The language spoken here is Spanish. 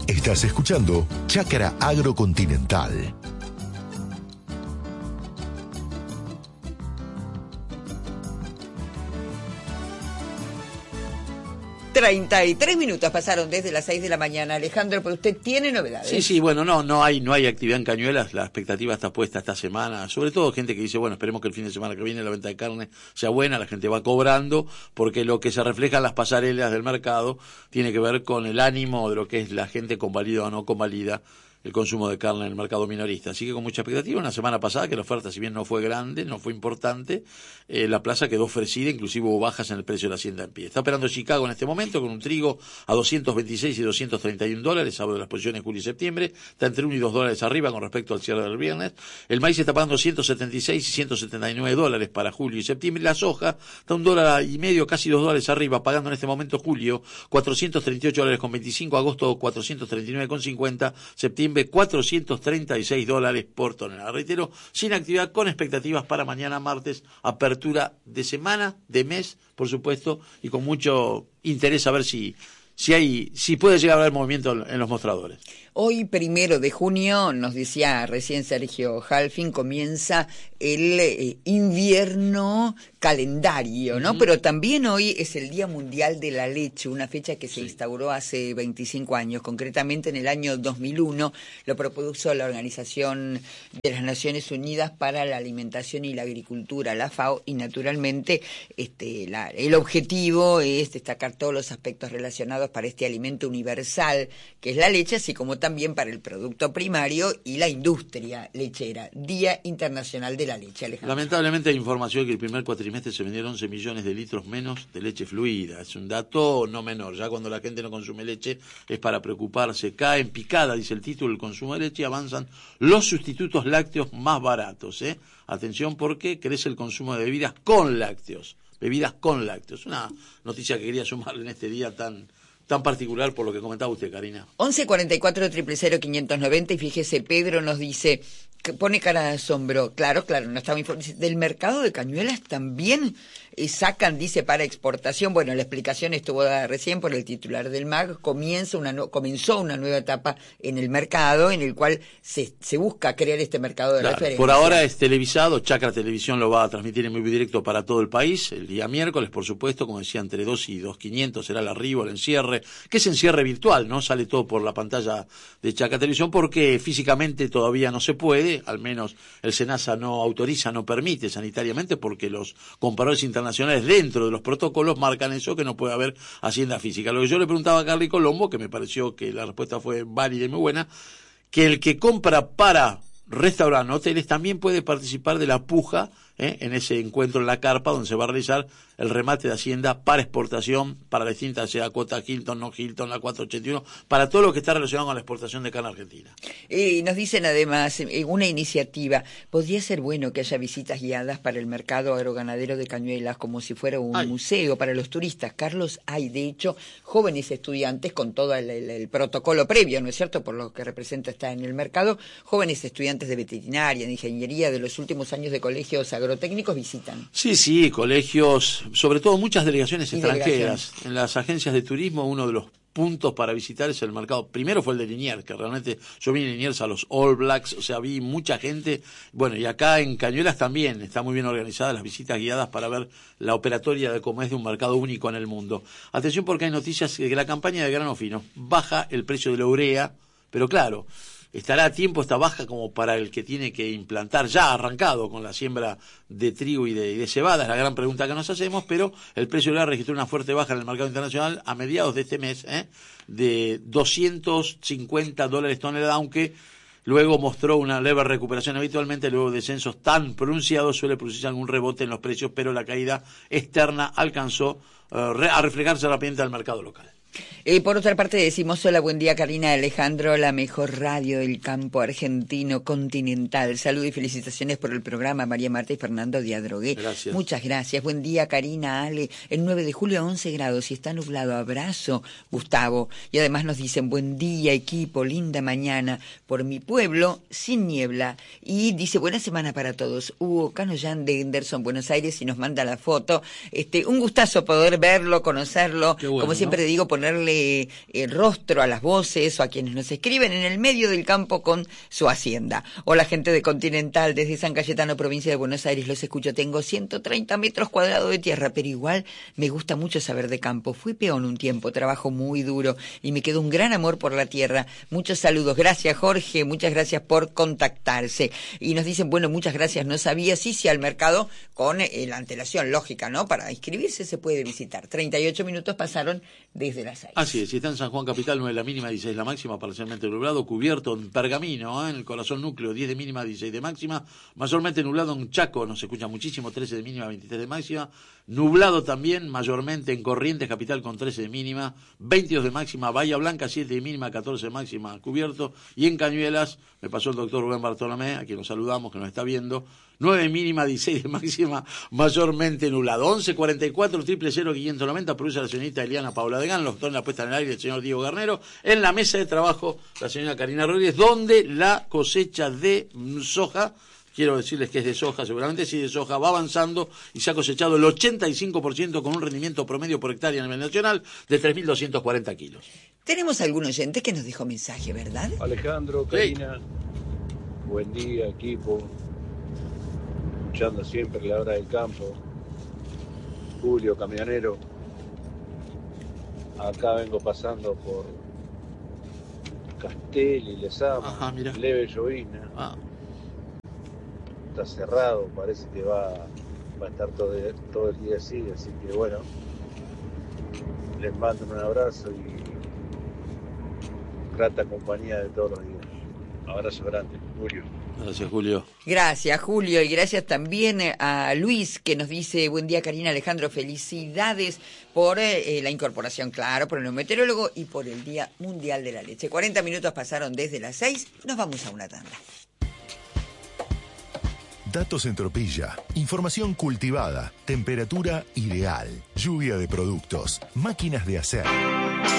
Estás escuchando Chácara Agrocontinental. $33 minutos pasaron desde las 6 de la mañana. Alejandro, pero usted tiene novedades. Sí, bueno, no hay actividad en Cañuelas. La expectativa está puesta esta semana. Sobre todo gente que dice, bueno, esperemos que el fin de semana que viene la venta de carne sea buena, la gente va cobrando, porque lo que se refleja en las pasarelas del mercado tiene que ver con el ánimo de lo que es la gente convalida o no convalida el consumo de carne en el mercado minorista. Así que con mucha expectativa, una semana pasada que la oferta, si bien no fue grande, no fue importante, la plaza quedó ofrecida, inclusive hubo bajas en el precio de la hacienda en pie. Está operando Chicago en este momento con un trigo a $226 y $231, hablo de las posiciones julio y septiembre, está entre $1 y $2 arriba con respecto al cierre del viernes. El maíz está pagando $176 y $179 para julio y septiembre. La soja está $1.50, casi $2 arriba, pagando en este momento julio $438.25, agosto $439.50, septiembre $436 por tonelada. Reitero, sin actividad, con expectativas para mañana martes, apertura de semana, de mes, por supuesto, y con mucho interés a ver si puede llegar a haber movimiento en los mostradores. Hoy, 1 de junio, nos decía recién Sergio Halfin, comienza el invierno calendario, ¿no? Pero también hoy es el Día Mundial de la Leche, una fecha que se instauró hace 25 años, concretamente en el año 2001, lo propuso la Organización de las Naciones Unidas para la Alimentación y la Agricultura, la FAO, y naturalmente el objetivo es destacar todos los aspectos relacionados para este alimento universal, que es la leche, así como también para el producto primario y la industria lechera. Día Internacional de la Leche, Alejandro. Lamentablemente hay información que el primer cuatrimestre se vendieron 11 millones de litros menos de leche fluida. Es un dato no menor. Ya cuando la gente no consume leche es para preocuparse. Cae en picada, dice el título, el consumo de leche, y avanzan los sustitutos lácteos más baratos. Atención, porque crece el consumo de bebidas con lácteos. Una noticia que quería sumarle en este día tan particular por lo que comentaba usted, Karina. 1144-000-590, y fíjese, Pedro nos dice, que pone cara de asombro, claro, no estaba informado, del mercado de Cañuelas también sacan, dice, para exportación. Bueno, la explicación estuvo dada recién por el titular del MAG. Comenzó una nueva etapa en el mercado, en el cual se busca crear este mercado de referencia. Por ahora es televisado, Chácara Televisión lo va a transmitir en muy directo para todo el país, el día miércoles, por supuesto, como decía, entre 2 y 2.500 será el arribo, el encierre, que es encierre virtual, ¿no? Sale todo por la pantalla de Chácara Televisión, porque físicamente todavía no se puede, al menos el SENASA no autoriza, no permite sanitariamente, porque los comparadores internacionales dentro de los protocolos marcan eso, que no puede haber hacienda física. Lo que yo le preguntaba a Carly Colombo, que me pareció que la respuesta fue válida y muy buena, que el que compra para restaurantes, hoteles, también puede participar de la puja en ese encuentro en la carpa, donde se va a realizar el remate de hacienda para exportación, para la distinta, sea cuota Hilton, no Hilton, la 481, para todo lo que está relacionado con la exportación de carne argentina. Nos dicen además, una iniciativa, podría ser bueno que haya visitas guiadas para el mercado agroganadero de Cañuelas, como si fuera un museo para los turistas. Carlos, hay de hecho jóvenes estudiantes con todo el protocolo previo, ¿no es cierto?, por lo que representa estar en el mercado, jóvenes estudiantes de veterinaria, de ingeniería, de los últimos años de colegios agrotécnicos visitan. Sí, colegios, sobre todo muchas delegaciones extranjeras. En las agencias de turismo, uno de los puntos para visitar es el mercado. Primero fue el de Liniers, que realmente yo vi en Liniers a los All Blacks, o sea, vi mucha gente. Bueno, y acá en Cañuelas también está muy bien organizadas las visitas guiadas para ver la operatoria de cómo es de un mercado único en el mundo. Atención, porque hay noticias de que la campaña de grano fino baja el precio de la urea, pero claro, estará a tiempo esta baja como para el que tiene que implantar, ya arrancado con la siembra de trigo y de cebada, es la gran pregunta que nos hacemos, pero el precio de la registró una fuerte baja en el mercado internacional a mediados de este mes, de $250 tonelada, aunque luego mostró una leve recuperación. Habitualmente, luego de descensos tan pronunciados, suele producirse algún rebote en los precios, pero la caída externa alcanzó a reflejarse rápidamente al mercado local. Por otra parte decimos, hola, buen día Karina, Alejandro, la mejor radio del campo argentino continental. Salud y felicitaciones por el programa, María Marta y Fernando Diadrogué. Gracias. Muchas gracias. Buen día Karina, Ale. El 9 de julio a 11 grados y está nublado. Abrazo, Gustavo. Y además nos dicen, buen día equipo, linda mañana por mi pueblo, sin niebla. Y dice, buena semana para todos. Hugo Canoyan de Henderson, Buenos Aires, y nos manda la foto. Un gustazo poder verlo, conocerlo. Qué bueno, como siempre digo, poner ponerle rostro a las voces o a quienes nos escriben en el medio del campo con su hacienda. Hola, gente de Continental, desde San Cayetano, provincia de Buenos Aires, los escucho. Tengo 130 metros cuadrados de tierra, pero igual me gusta mucho saber de campo. Fui peón un tiempo, trabajo muy duro y me quedó un gran amor por la tierra. Muchos saludos. Gracias, Jorge, muchas gracias por contactarse. Y nos dicen, bueno, muchas gracias, no sabía si al mercado con la antelación lógica, ¿no? Para inscribirse se puede visitar. 38 minutos pasaron desde las 6. Así es, si está en San Juan Capital, 9 la mínima, 16 la máxima, parcialmente nublado, cubierto en Pergamino, en el corazón núcleo, 10 de mínima, 16 de máxima, mayormente nublado en Chaco, nos escucha muchísimo, 13 de mínima, 23 de máxima, nublado también, mayormente en Corrientes Capital con 13 de mínima, 22 de máxima, Bahía Blanca, 7 de mínima, 14 de máxima, cubierto, y en Cañuelas, me pasó el doctor Rubén Bartolomé, a quien nos saludamos, que nos está viendo, 9 de mínima, 16 de máxima, mayormente nublado. 1144-000-590, produce la señorita Eliana Paula Degán, los doctores en la puesta en el aire el señor Diego Garnero, en la mesa de trabajo la señora Karina Rodríguez, donde la cosecha de soja, quiero decirles que es de soja, seguramente sí de soja, va avanzando y se ha cosechado el 85% con un rendimiento promedio por hectárea a nivel nacional de 3.240 kilos. Tenemos algún oyente que nos dejó mensaje, ¿verdad? Alejandro, Karina, buen día, equipo. Escuchando siempre la hora del campo. Julio, camionero. Acá vengo pasando por Castel y Lezama. Leve llovizna. Está cerrado, parece que va a estar todo el día así que bueno, les mando un abrazo y grata compañía de todos los días. Abrazo grande, Julio. Gracias, Julio. Gracias, Julio, y gracias también a Luis, que nos dice, buen día, Karina, Alejandro, felicidades por la incorporación, claro, por el nuevo meteorólogo y por el Día Mundial de la Leche. 40 minutos pasaron desde las 6, nos vamos a una tanda. Datos en Tropilla, información cultivada, temperatura ideal, lluvia de productos, máquinas de hacer.